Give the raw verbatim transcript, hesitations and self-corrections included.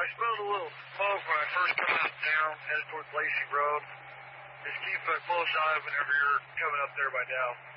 smelled a little smoke when I first come out down, headed towards Lacey Road. Just keep a close eye whenever you're coming up there by Dow.